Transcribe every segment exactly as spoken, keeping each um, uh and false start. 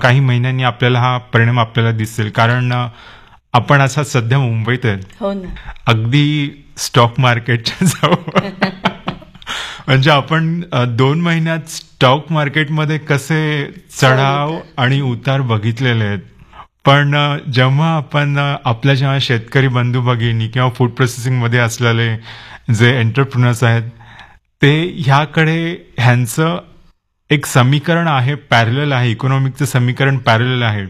काही महिन्यांनी आपल्याला हा परिणाम आपल्याला दिसेल. कारण आपण असा सध्या मुंबईत आहे. हो ना. अगदी स्टॉक मार्केटच्या जवळ. म्हणजे आपण दोन महिन्यात स्टॉक मार्केटमध्ये कसे चढाव आणि उतार बघितलेले आहेत. पण जेव्हा आपण आपल्या जेव्हा शेतकरी बंधू भगिनी किंवा फूड प्रोसेसिंग मध्ये असलेले जे एंटरप्रिनर्स आहेत ते ह्याकडे ह्यांचं एक समीकरण आहे, पॅरलल आहे, इकॉनॉमिकचं समीकरण पॅरलल आहे.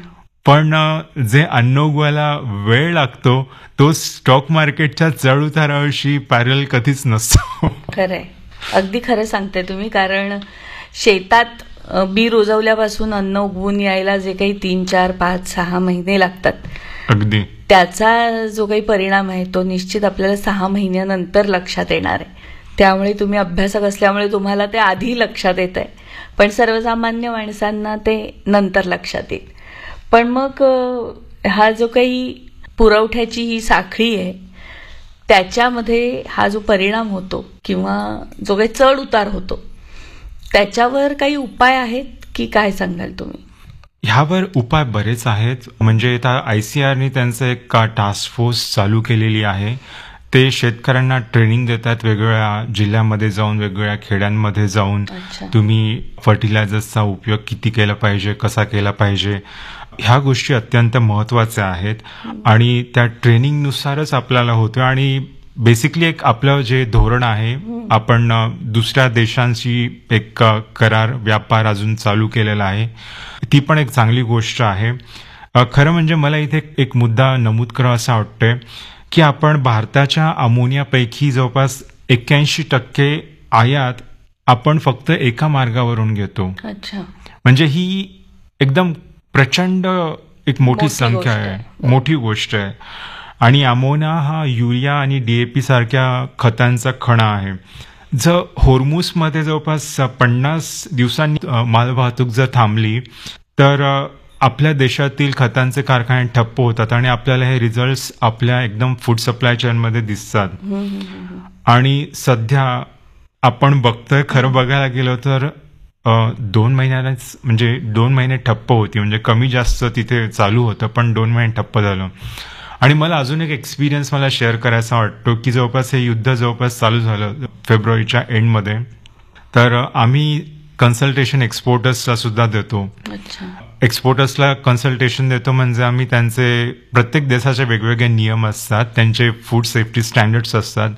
पण जे अन्न उगवायला वेळ लागतो तो स्टॉक मार्केटच्या चढ उताराशी पॅरलल कधीच नसतो. खरंय, अगदी खरं सांगते तुम्ही. कारण शेतात बी रुजवल्यापासून अन्न उगवून यायला जे काही तीन चार पाच सहा महिने लागतात, अगदी त्याचा जो काही परिणाम आहे तो निश्चित आपल्याला सहा महिन्यानंतर लक्षात येणार आहे. त्यामुळे तुम्ही अभ्यासक असल्यामुळे तुम्हाला ते आधी लक्षात येत आहे, पण सर्वसामान्य माणसांना ते नंतर लक्षात येईल. पण मग हा जो काही पुरवठ्याची ही साखळी आहे त्याच्यामध्ये हा जो परिणाम होतो किंवा जो काही चढ उतार होतो त्याच्यावर काही उपाय आहेत की काय सांगाल तुम्ही? ह्यावर उपाय बरेच आहेत. म्हणजे आता आयसीआरने त्यांचं एक टास्क फोर्स चालू केलेली आहे. ते शेतकऱ्यांना ट्रेनिंग देतात, वेगवेगळ्या जिल्ह्यामध्ये जाऊन, वेगवेगळ्या खेड्यांमध्ये जाऊन तुम्ही फर्टिलायझर्सचा उपयोग किती केला पाहिजे, कसा केला पाहिजे, ह्या गोष्टी अत्यंत महत्वाच्या आहेत. आणि त्या ट्रेनिंगनुसारच आपल्याला होतं. आणि बेसिकली एक आपलं जे धोरण आहे, आपण दुसऱ्या देशांशी एक करार व्यापार अजून चालू केलेला आहे, ती पण एक चांगली गोष्ट आहे. खरं म्हणजे मला इथे एक मुद्दा नमूद करावा असं वाटतंय की आपण भारताच्या अमोनियापैकी जवळपास एक्क्याऐंशी टक्के आयात आपण फक्त एका मार्गावरून घेतो. अच्छा. म्हणजे ही एकदम प्रचंड एक मोठी संख्या आहे, मोठी गोष्ट आहे. आणि अमोनिया हा युरिया आणि डीएपी सारख्या खतांचा खणा आहे. जर होर्मुसमध्ये जवळपास पन्नास दिवसांनी मालवाहतूक जर थांबली तर आपल्या देशातील खतांचे कारखाने ठप्प होतात आणि आपल्याला हे रिझल्ट्स आपल्या एकदम फूड सप्लाय चेनमध्ये दिसतात. आणि सध्या आपण बघतोय, खरं बघायला गेलो तर दोन महिन्यालाच म्हणजे दोन महिने ठप्प होती. म्हणजे कमी जास्त तिथे चालू होतं पण दोन महिने ठप्प झालं. आणि मला अजून एक एक्सपिरियन्स मला शेअर करायचा वाटतो की जवळपास हे युद्ध जवळपास चालू झालं फेब्रुवारीच्या एंडमध्ये, तर आम्ही कन्सल्टेशन एक्सपोर्टर्सला सुद्धा देतो. एक्सपोर्टर्सला कन्सल्टेशन देतो म्हणजे आम्ही त्यांचे प्रत्येक देशाचे वेगवेगळे नियम असतात, त्यांचे फूड सेफ्टी स्टँडर्ड्स असतात,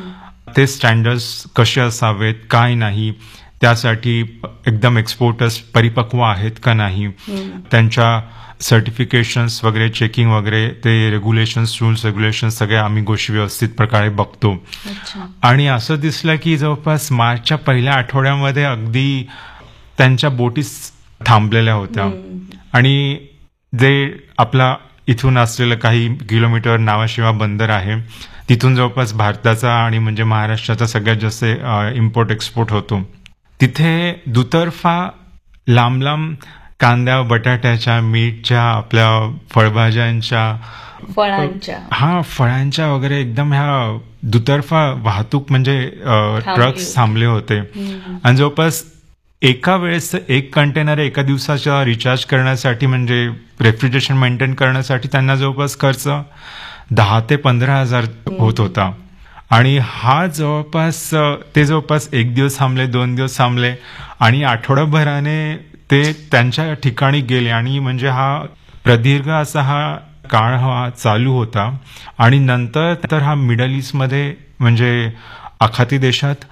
ते स्टँडर्ड्स कसे असावेत काय नाही, त्यासाठी एकदम एक्सपोर्टर्स परिपक्व आहेत का नाही, त्यांच्या सर्टिफिकेशन्स वगैरे चेकिंग वगैरे ते रेग्युलेशन्स रूल्स रेग्युलेशन्स सगळे आम्ही गोष्टी व्यवस्थित प्रकारे बघतो. आणि असं दिसलं की जवळपास मार्चच्या पहिल्या आठवड्यामध्ये अगदी त्यांच्या बोटी थांबलेल्या होत्या. आणि जे आपला इथून असलेलं काही किलोमीटर नावाशिवा बंदर आहे तिथून जवळपास भारताचा आणि म्हणजे महाराष्ट्राचा सगळ्यात जास्त इम्पोर्ट एक्सपोर्ट होतो. तिथे दुतर्फा लांब लांब कांद्या बटाट्याच्या मीठच्या आपल्या फळभाज्यांच्या फळांच्या हा फळांच्या वगैरे एकदम ह्या दुतर्फा वाहतूक म्हणजे ट्रक्स थांबले होते. आणि जवळपास एका वेळेस एक कंटेनर एका दिवसाचा रिचार्ज करण्यासाठी म्हणजे रेफ्रिजरेशन मेंटेन करण्यासाठी त्यांना जवळपास खर्च दहा ते पंधरा हजार होत होता. आणि हा जवळपास ते जवळपास एक दिवस थांबले, दोन दिवस थांबले आणि आठवडाभराने ते त्यांच्या ठिकाणी गेले. आणि म्हणजे हा प्रदीर्घ असा हा काळ हा चालू होता. आणि नंतर तर हा मिडल ईस्टमध्ये म्हणजे आखाती देशात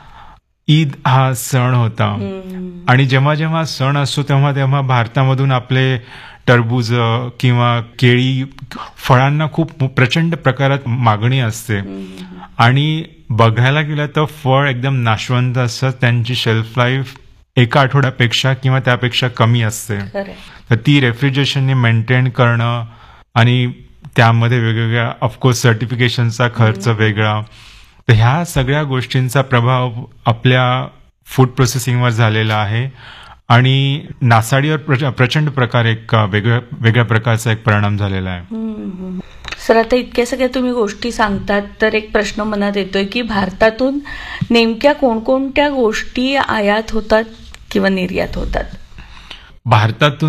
ईद हा सण होता. आणि जेव्हा जेव्हा सण असतो तेव्हा तेव्हा भारतामधून आपले टरबूज किंवा केळी फळांना खूप प्रचंड प्रकारात मागणी असते. आणि बघायला गेलं तर फळ एकदम नाशवंत असतं, त्यांची शेल्फ लाईफ एका आठवड्यापेक्षा किंवा त्यापेक्षा कमी असते. तर ती रेफ्रिजरेशनने मेंटेन करणं आणि त्यामध्ये वेगवेगळ्या ऑफकोर्स सर्टिफिकेशनचा खर्च वेगळा, तर ह्या सगळ्या गोष्टींचा प्रभाव आपल्या फूड प्रोसेसिंगवर झालेला आहे. आणि नासाडीवर प्रचंड प्रकारे एक वेगळ्या वेगळ्या प्रकारचा एक परिणाम झालेला आहे. सर, आता इतक्या सगळ्या तुम्ही गोष्टी सांगतात तर एक प्रश्न मनात येतोय की भारतातून नेमक्या कोणकोणत्या गोष्टी आयात होतात किंवा निर्यात होतात? भारतातून